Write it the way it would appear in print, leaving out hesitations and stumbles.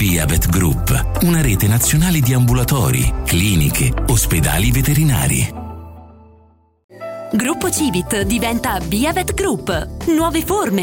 Biavet Group, una rete nazionale di ambulatori, cliniche, ospedali veterinari. Gruppo Civit diventa Biavet Group. Nuove forme,